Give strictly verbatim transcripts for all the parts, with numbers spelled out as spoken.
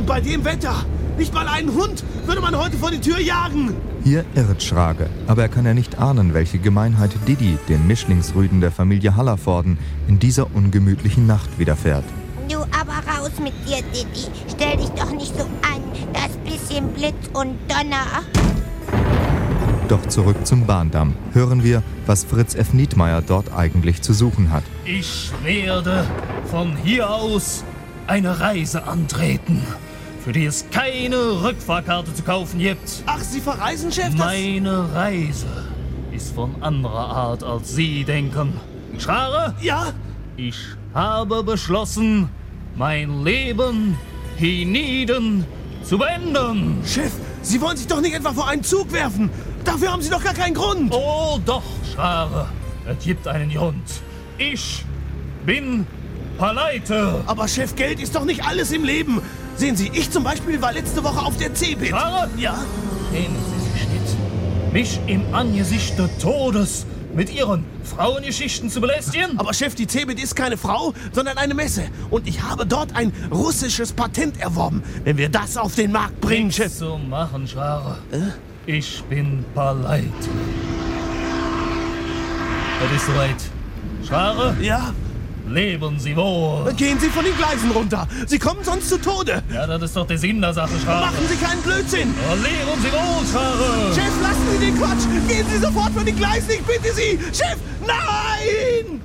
bei dem Wetter. Nicht mal einen Hund würde man heute vor die Tür jagen. Hier irrt Schrage, aber er kann ja nicht ahnen, welche Gemeinheit Didi, dem Mischlingsrüden der Familie Hallervorden, in dieser ungemütlichen Nacht widerfährt. Du, aber raus mit dir, Didi. Stell dich doch nicht so an. Das bisschen Blitz und Donner. Doch zurück zum Bahndamm. Hören wir, was Fritz F. Nietmeyer dort eigentlich zu suchen hat. Ich werde von hier aus eine Reise antreten, für die es keine Rückfahrkarte zu kaufen gibt. Ach, Sie verreisen, Chef? Das Meine Reise ist von anderer Art, als Sie denken. Schrare? Ja? Ich habe beschlossen, mein Leben hienieden zu beenden. Chef, Sie wollen sich doch nicht etwa vor einen Zug werfen. Dafür haben Sie doch gar keinen Grund. Oh doch, Schrare, es gibt einen Grund. Ich bin pleite. Aber Chef, Geld ist doch nicht alles im Leben. Sehen Sie, ich zum Beispiel war letzte Woche auf der Cebit. Schrare? Ja? Nehmen Sie sich nicht, mich im Angesicht des Todes mit Ihren Frauengeschichten zu belästigen? Aber Chef, die Cebit ist keine Frau, sondern eine Messe. Und ich habe dort ein russisches Patent erworben. Wenn wir das auf den Markt bringen, Nichts Chef. zu machen, Schrare. Äh? Ich bin pleite. Es ist soweit. Schrare? Ja? Leben Sie wohl. Gehen Sie von den Gleisen runter. Sie kommen sonst zu Tode. Ja, das ist doch der Sinn der Sache, Schrare. Machen Sie keinen Blödsinn. Oh, leben Sie wohl, Schrare. Chef, lassen Sie den Quatsch. Gehen Sie sofort von den Gleisen, ich bitte Sie. Chef, nein!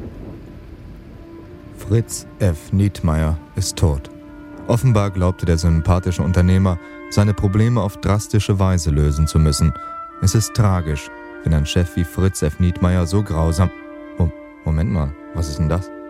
Fritz F. Nietmeyer ist tot. Offenbar glaubte der sympathische Unternehmer, seine Probleme auf drastische Weise lösen zu müssen. Es ist tragisch, wenn ein Chef wie Fritz F. Nietmeyer so grausam... Oh, Moment mal, was ist denn das?